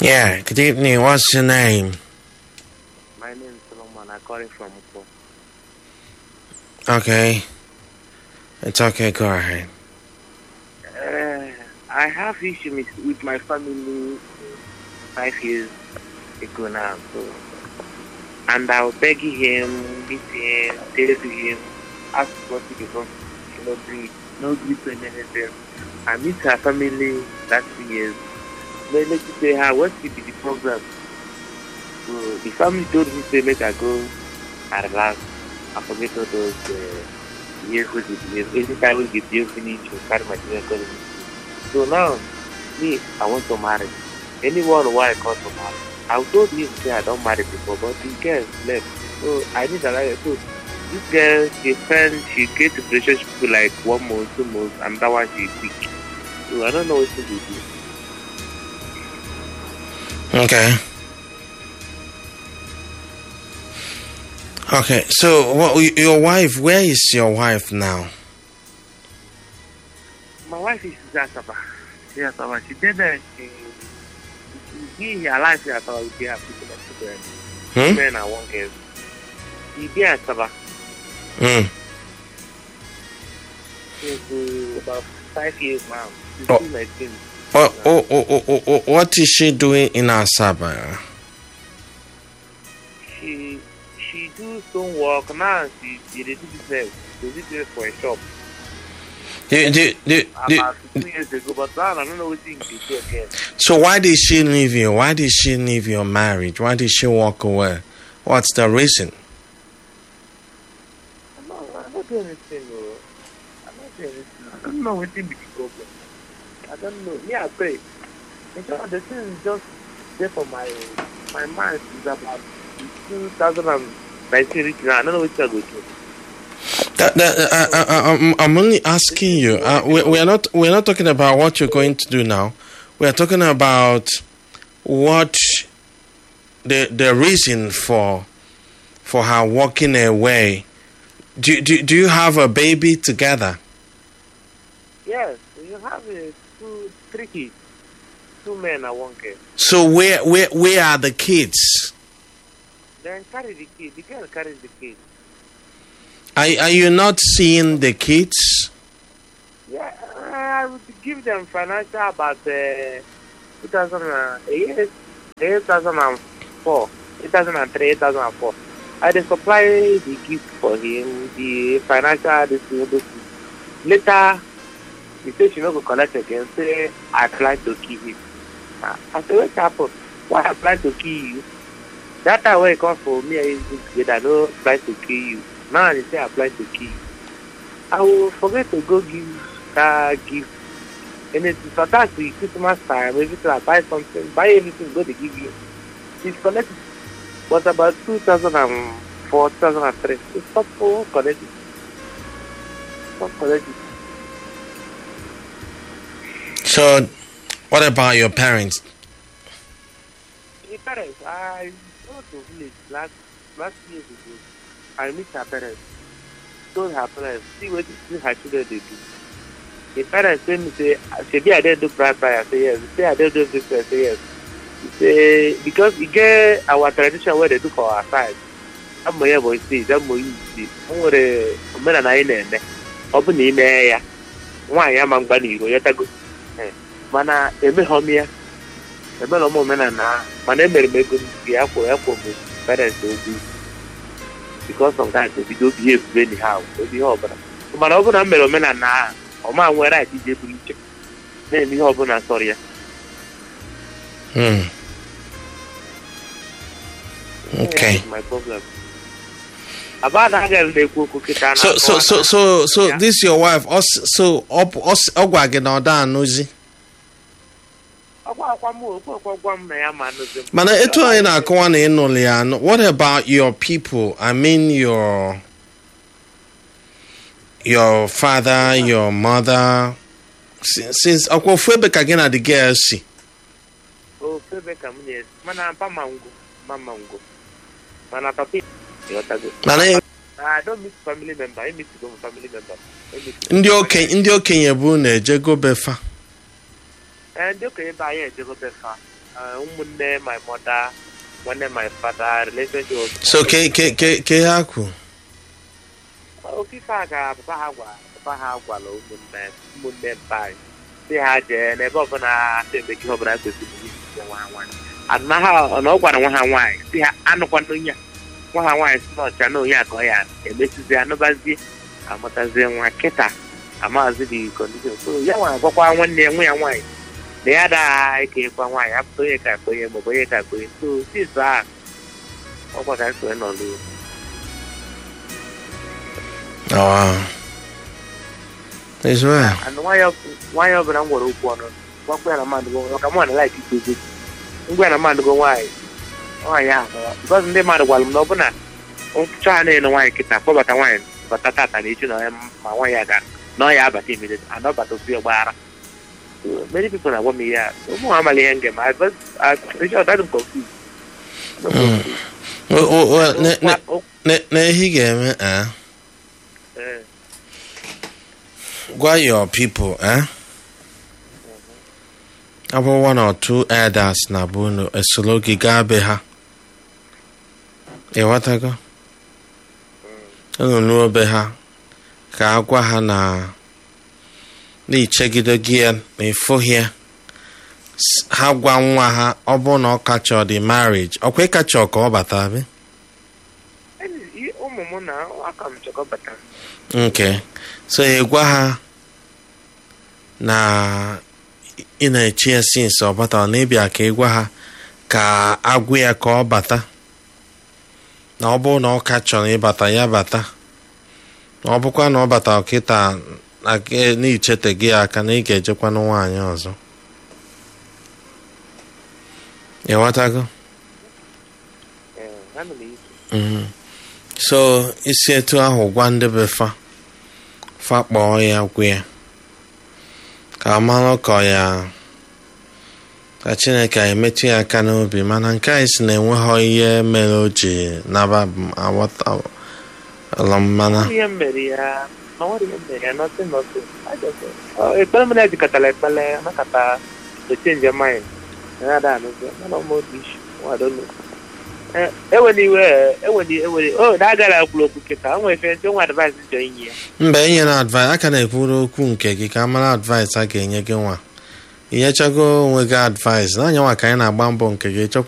Yeah, good evening. What's your name? My name is Solomon. I call it from Upo. Okay. It's okay, go ahead. I have issues with my family 5 years ago now. So, and I'll beg him, meet him, tell to him, ask what he can no agree to anything. I meet her family last 2 years. Then let me say, what will be the program? So the family told me to make I go and relax. I forget all those years with the years. Every time we get you finish, you carry my children. So now, me, I want to marry. Anyone who I call to marry. I told him say I don't marry before, but the girl left. So I need a life. So this girl, she friend, she get to relationship for like 1 month, 2 months, and that one she quick. So I don't know what to do. Okay. Okay, so your wife, where is your wife now? My wife is Asaba. She did that. She alive here at all. She have people like children. Men and one girl. She be Asaba. About 5 years now. She's doing my thing. What is she doing in Asaba? She do some work now. She did business. She did business for a shop. About 2 years ago, but now I don't know what thing she do again. So why did she leave you? Why did she leave your marriage? Why did she walk away? What's the reason? I'm not doing anything. I don't know what thing be the problem. I don't know. Me, I pray. Because the thing is just there for my mind is about 2019. I don't know what I'm going to do. I'm only asking you. We're not talking about what you're going to do now. We are talking about what the reason for her walking away. Do you have a baby together? Yes, you have 3 kids, 2 men and 1 girl. So where are the kids? Then carry the kids. The girl carries the kids. Are you not seeing the kids? Yeah, I would give them financial about 2008, 2004, 2003, 2004. I just supply the gift for him, the financial distribution. Later, he said she not go collect again. Say I plan to kill him. I said, what happened? Why I plan to kill you? That time when it comes for me, I don't plan to kill you. Now they say I plan to kill you. I will forget to go give that gift. And it's sometimes the Christmas time, everything I buy something, buy everything, go to give you. It's collected. But about 2004, 2003, it's stopped for collecting. Stop collecting. So, what about your parents? The parents, I go to village last year ago. I meet her parents. Told her parents, see what her children they do. The parents tell me, say, I didn't do prayer. I say yes. They say I didn't do this. I say yes. They say, because we get our tradition where they do for our side. I'm my boy see, I'm my see. I'm the men and I in there. Open in there. Why am I going to go? Yet I go. Mana, ebe homia. Ebe no more men and I. My name is Megan. The apple parents will do. Because sometimes we don't behave anyhow. We hope. But open a men and I. Oh man, where I did the then we hope on sorry. Okay. My problem. About that girl, they cook it. So this your wife? So Ogwage na oda anuzi. Mana etu anyị na-akọwa na ịnụli ya. What about your people? I mean your father, your mother. Since Okwofebe kagena the girl si. Oh, Febe kamune. Mana mamango. Mana papi. Mana I don't meet family member. I meet family member. Ndị okenye bụ na eje go befa. And okay, buy it, they go better. ụmụnne my mother, nwanne my father, relationship. So ke ha kwu. Okike a ga papa ha gwara ụmụnne mpa si ha jee n'ebe ọbụla asị ebe ihe ọbụla kwesịrị isi nwa ha nwaanyị. Adịna ha na ọ gwara nwa ha nwaanyị si ha anụkwana onye nwa ha nwaanyị si n'ọcha na onye a ka ọ ya emesizi anụbazie amụtazie nwa kịta amazi dị kọndishọn. So ya nwa agwakwa nwanne ya nwa ya nwaanyị na ya daa ekekwa nwaanyị apụta onye ka akpọnye maọbụ onye ka akpọnye. So sis a ọkwa ka nsonye n'ọlụ. Oh, wow. It's well. And why ọbụla m gwara okwu ọnụ gwakwa ya na mmadụ go maka mụ na like ikpe ngwa na mmadụ go nwaanyị ahụ because ndị mmadụ gwara m na ọ bụ na nchọ ha na-ene nwaanyị kịta kpọbata nwaanyị bata tata na echi na onye ma nwaanyị ya gara na ọ ya abata immediate and ọ bata ofu ọgbaghara. Many people na-agwa m ihe a ụmụ ha amaghị ihe nge ma I'm confused. Na ihe ga-eme gwa your people about 1 or 2 elders na bunu esolo gị gaa be ha ịghọtago unu be ha ka agwa ha na n'ichegide gị na ịfụghị ha gwa nwa ha ọ bụ na ọ kacha dị marriage ọkwa ịkacha ka ọ bata bi ụmụ m na aka m chọkọ bata. Okay, so ị gwa ha na ị na-echi ya since ọ bata na ịbịa ka ị gwa ha ka agwụ ya ka ọ bata na ọ bụ na ọ ka chọrọ ịbata ya bata na ọ bụkwa na ọ bata ọkịta n'ichete gị aka na ị ga-ejekwa na nwaanyị ọzọ. ịghọtago? So isi etu ahụ gwa ndị be fa kpọọ ya gwa ya ka amalụ ka ya ka Chineke emetụ ya aka n'obi mana nke anyị si na-enweghị ihe mere o ji naba awọta mana ihe mere ya nothing. Ekpere m na-ejikọtara ekpere nakata to change your mind. na-agara akwụrụ okwu kịta o nwere ife ndị nwa advice chọrọ inye ya mba enye na advice aka na-ekwuru okwu nke gị ka amara advice a ga-enye gị nwa inyechago onwe gị advice na anya nwa ka anyị na-agba mbọ nke gị chọkwa